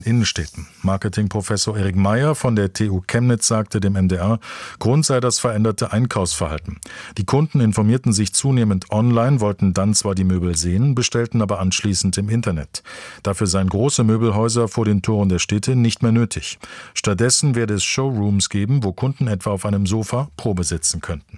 Innenstädten. Marketingprofessor Erik Meyer von der TU Chemnitz sagte dem NDR, Grund sei das veränderte Einkaufsverhalten. Die Kunden informierten sich zunehmend online, wollten dann zwar die Möbel sehen, bestellten aber anschließend im Internet. Dafür seien große Möbelhäuser vor den Toren der Städte nicht mehr nötig. Stattdessen werde es Showrooms geben, wo Kunden etwa auf einem Sofa Probe sitzen könnten.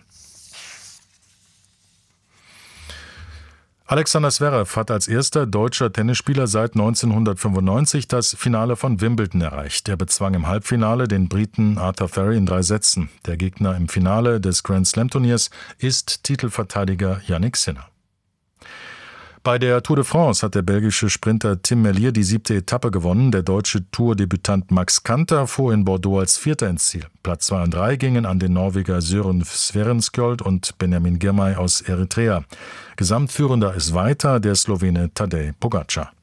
Alexander Zverev hat als erster deutscher Tennisspieler seit 1995 das Finale von Wimbledon erreicht. Er bezwang im Halbfinale den Briten Arthur Ferry in 3 Sätzen. Der Gegner im Finale des Grand-Slam-Turniers ist Titelverteidiger Jannik Sinner. Bei der Tour de France hat der belgische Sprinter Tim Merlier die 7. Etappe gewonnen. Der deutsche Tourdebütant Max Kanter fuhr in Bordeaux als Vierter ins Ziel. Platz 2 und 3 gingen an den Norweger Søren Sverrenskjold und Benjamin Girmay aus Eritrea. Gesamtführender ist weiter der Slowene Tadej Pogačar.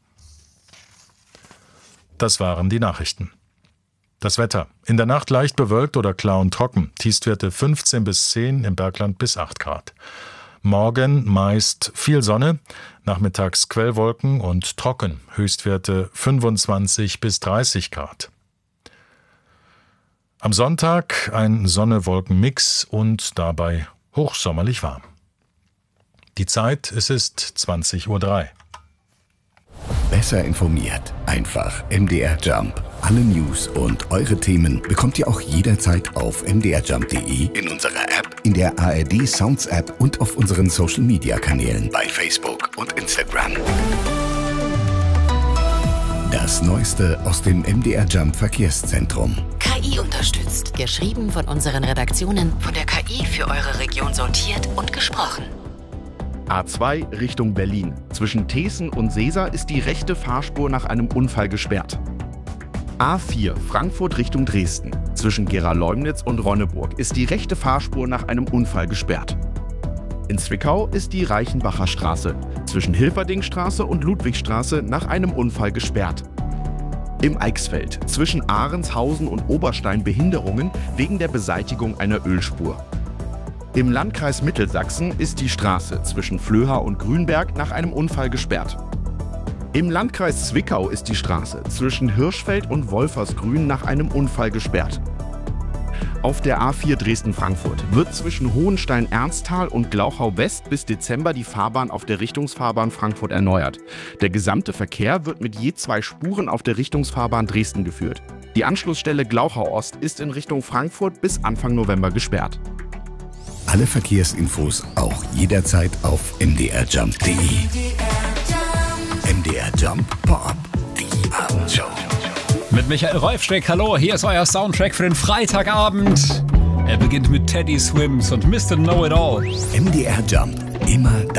Das waren die Nachrichten. Das Wetter. In der Nacht leicht bewölkt oder klar und trocken. Tiefstwerte 15 bis 10, im Bergland bis 8 Grad. Morgen meist viel Sonne, nachmittags Quellwolken und trocken, Höchstwerte 25 bis 30 Grad. Am Sonntag ein Sonne-Wolken-Mix und dabei hochsommerlich warm. Die Zeit, es ist 20:03 Uhr. Besser informiert, einfach MDR Jump. Alle News und eure Themen bekommt ihr auch jederzeit auf mdrjump.de, in unserer App, in der ARD Sounds App und auf unseren Social Media Kanälen bei Facebook und Instagram. Das Neueste aus dem MDR Jump Verkehrszentrum. KI unterstützt. Geschrieben von unseren Redaktionen, von der KI für eure Region sortiert und gesprochen. A2 Richtung Berlin. Zwischen Teeßen und Seesa ist die rechte Fahrspur nach einem Unfall gesperrt. A4 Frankfurt Richtung Dresden. Zwischen Gera-Leumnitz und Ronneburg ist die rechte Fahrspur nach einem Unfall gesperrt. In Zwickau ist die Reichenbacher Straße zwischen Hilferdingstraße und Ludwigstraße nach einem Unfall gesperrt. Im Eichsfeld zwischen Ahrenshausen und Oberstein Behinderungen wegen der Beseitigung einer Ölspur. Im Landkreis Mittelsachsen ist die Straße zwischen Flöha und Grünberg nach einem Unfall gesperrt. Im Landkreis Zwickau ist die Straße zwischen Hirschfeld und Wolfersgrün nach einem Unfall gesperrt. Auf der A4 Dresden-Frankfurt wird zwischen Hohenstein-Ernsthal und Glauchau-West bis Dezember die Fahrbahn auf der Richtungsfahrbahn Frankfurt erneuert. Der gesamte Verkehr wird mit je 2 Spuren auf der Richtungsfahrbahn Dresden geführt. Die Anschlussstelle Glauchau-Ost ist in Richtung Frankfurt bis Anfang November gesperrt. Alle Verkehrsinfos auch jederzeit auf mdrjump.de. MDR Jump Pop, die Abendshow. Mit Michael Rolfsteck, hallo, hier ist euer Soundtrack für den Freitagabend. Er beginnt mit Teddy Swims und Mr. Know-It-All. MDR Jump, immer da.